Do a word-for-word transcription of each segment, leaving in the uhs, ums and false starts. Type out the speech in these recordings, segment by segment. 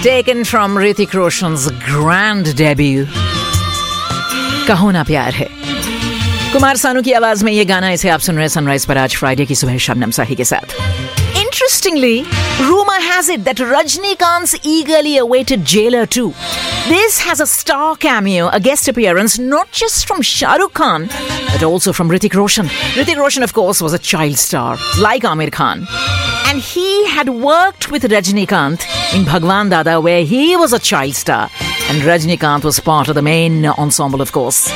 Taken from Hrithik Roshan's grand debut, कहो ना प्यार है. कुमार सानू की आवाज में ये गाना, इसे आप सुन रहे हैं सनराइज पर आज फ्राइडे की सुबह शबनम साही के साथ. Interestingly, rumor has it that Rajnikant's eagerly awaited Jailer two. This has a star cameo, a guest appearance, not just from Shah Rukh Khan, but also from Hrithik Roshan. Hrithik Roshan, of course, was a child star, like Aamir Khan. And he had worked with Rajnikant in Bhagwan Dada, where he was a child star. And Rajnikant was part of the main ensemble, of course.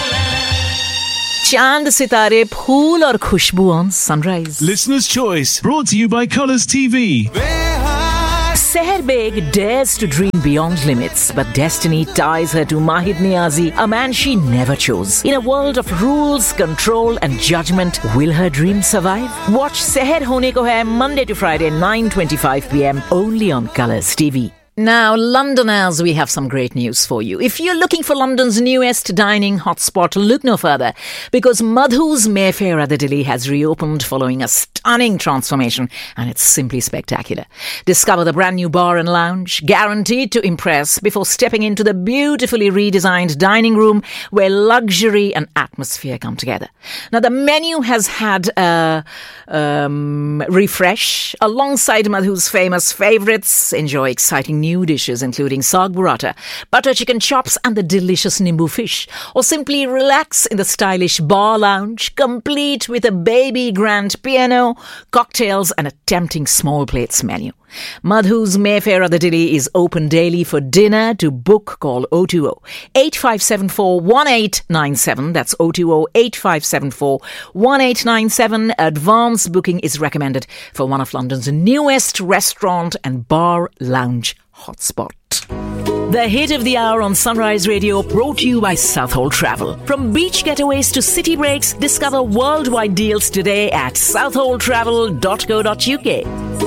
Chand Sitare, Phool aur Khushbu on Sunrise. Listener's Choice, brought to you by Colours T V. Seher Beg dares to dream beyond limits, but destiny ties her to Mahid Niazi, a man she never chose. In a world of rules, control and judgment, will her dream survive? Watch Seher Hone Ko Hai Monday to Friday, nine twenty-five p.m. only on Colours T V. Now, Londoners, we have some great news for you. If you're looking for London's newest dining hotspot, look no further, because Madhu's Mayfair at the Dilly has reopened following a stunning transformation, and it's simply spectacular. Discover the brand new bar and lounge, guaranteed to impress, before stepping into the beautifully redesigned dining room where luxury and atmosphere come together. Now, the menu has had a um, refresh. Alongside Madhu's famous favourites, enjoy exciting new dishes including saag burrata, butter chicken chops and the delicious nimbu fish. Or simply relax in the stylish bar lounge, complete with a baby grand piano, cocktails and a tempting small plates menu. Madhu's Mayfair at the Dilly is open daily for dinner. To book, call oh two oh, eight five seven four, one eight nine seven. That's oh two oh, eight five seven four, one eight nine seven. Advance booking is recommended for one of London's newest restaurant and bar lounge hotspot. The hit of the hour on Sunrise Radio, brought to you by Southhold Travel. From beach getaways to city breaks, discover worldwide deals today at southhold travel dot co dot uk.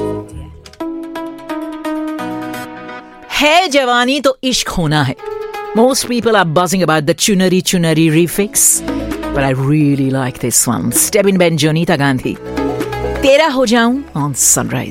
है जवानी तो इश्क होना है. Most people are buzzing about the Chunari Chunari refix, but I really like this one. Step in Ben Jonita Gandhi. Tera ho jaun on Sunrise.